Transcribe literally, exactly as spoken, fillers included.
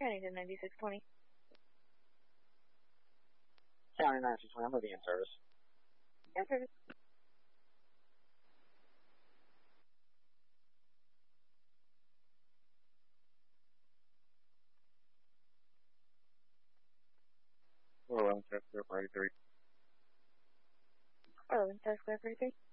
County to ninety-six twenty. County ninety-six twenty, I'm going to be in service. In service. four eleven, South Square, forty-three. four eleven, South Square, forty-three.